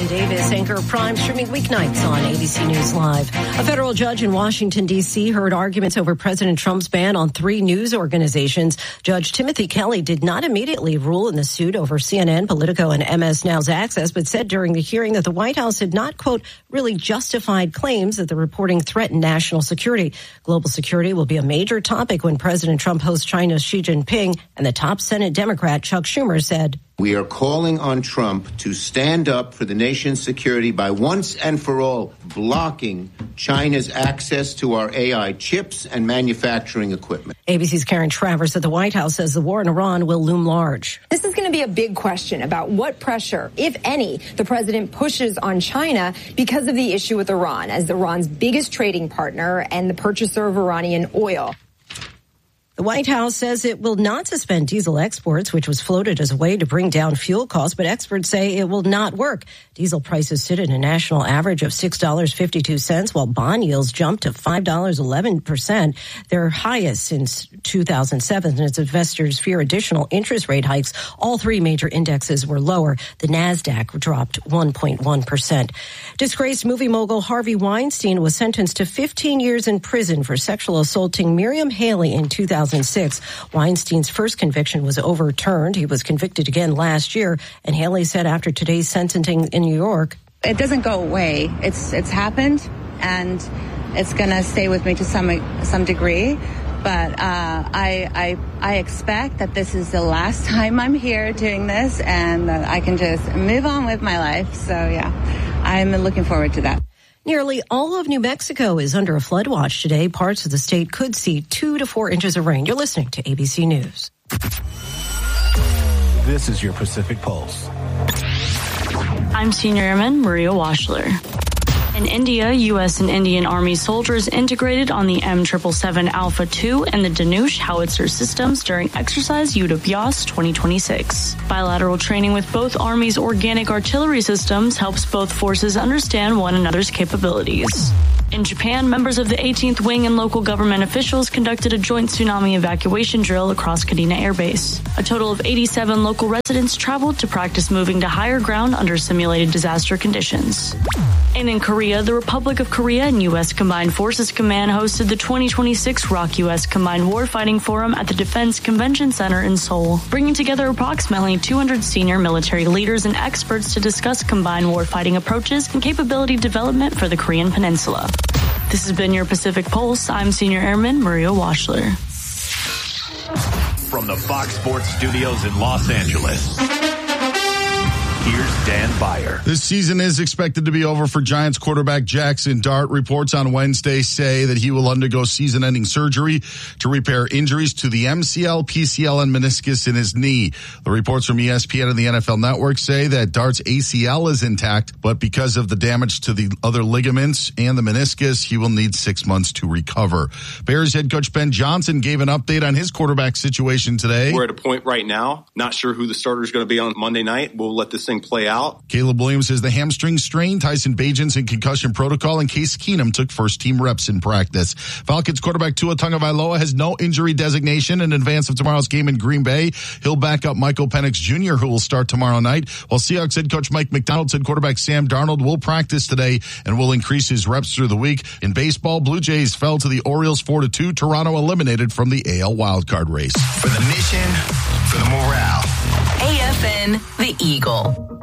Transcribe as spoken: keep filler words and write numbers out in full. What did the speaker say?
Lindsay Davis, anchor of Prime, streaming weeknights on A B C News Live. A federal judge in Washington, D C heard arguments over President Trump's ban on three news organizations. Judge Timothy Kelly did not immediately rule in the suit over C N N, Politico, and M S Now's access, but said during the hearing that the White House had not, quote, really justified claims that the reporting threatened national security. Global security will be a major topic when President Trump hosts China's Xi Jinping, and the top Senate Democrat, Chuck Schumer, said, "We are calling on Trump to stand up for the nation's security by once and for all blocking China's access to our A I chips and manufacturing equipment." A B C's Karen Travers at the White House says the war in Iran will loom large. This is going to be a big question about what pressure, if any, the president pushes on China because of the issue with Iran, as Iran's biggest trading partner and the purchaser of Iranian oil. The White House says it will not suspend diesel exports, which was floated as a way to bring down fuel costs, but experts say it will not work. Diesel prices sit at a national average of six dollars and fifty-two cents, while bond yields jumped to five dollars and eleven percent, their highest since two thousand seven. As investors fear additional interest rate hikes, all three major indexes were lower. The NASDAQ dropped one point one percent. Disgraced movie mogul Harvey Weinstein was sentenced to fifteen years in prison for sexual assaulting Miriam Haley in two thousand six. Weinstein's first conviction was overturned. He was convicted again last year, and Haley said after today's sentencing in New York, "It doesn't go away. It's it's happened, and it's going to stay with me to some some degree. But uh, I I I expect that this is the last time I'm here doing this, and that I can just move on with my life. So yeah, I'm looking forward to that." Nearly all of New Mexico is under a flood watch today. Parts of the state could see two to four inches of rain. You're listening to A B C News. This is your Pacific Pulse. I'm Senior Airman Maria Washler. In India, U S and Indian Army soldiers integrated on the M seven seventy-seven Alpha two and the Dhanush howitzer systems during exercise Yudabhyas twenty twenty-six. Bilateral training with both armies' organic artillery systems helps both forces understand one another's capabilities. In Japan, members of the eighteenth Wing and local government officials conducted a joint tsunami evacuation drill across Kadena Air Base. A total of eighty-seven local residents traveled to practice moving to higher ground under simulated disaster conditions. And in Korea, the Republic of Korea and U S Combined Forces Command hosted the twenty twenty-six R O C U S Combined Warfighting Forum at the Defense Convention Center in Seoul, bringing together approximately two hundred senior military leaders and experts to discuss combined warfighting approaches and capability development for the Korean Peninsula. This has been your Pacific Pulse. I'm Senior Airman Maria Washler. From the Fox Sports Studios in Los Angeles, here's Dan Beyer. This season is expected to be over for Giants quarterback Jackson Dart. Reports on Wednesday say that he will undergo season-ending surgery to repair injuries to the M C L, P C L, and meniscus in his knee. The reports from E S P N and the N F L Network say that Dart's A C L is intact, but because of the damage to the other ligaments and the meniscus, he will need six months to recover. Bears head coach Ben Johnson gave an update on his quarterback situation today. We're at a point right now, not sure who the starter is going to be on Monday night. We'll let this thing play out. Caleb Williams says the hamstring strain, Tyson Bagent's in concussion protocol, and Case Keenum took first-team reps in practice. Falcons quarterback Tua Tagovailoa has no injury designation in advance of tomorrow's game in Green Bay. He'll back up Michael Penix Junior, who will start tomorrow night, while Seahawks head coach Mike McDonald said quarterback Sam Darnold will practice today and will increase his reps through the week. In baseball, Blue Jays fell to the Orioles four to two. Toronto eliminated from the A L wildcard race. For the mission, for the morale. A F N, the Eagle.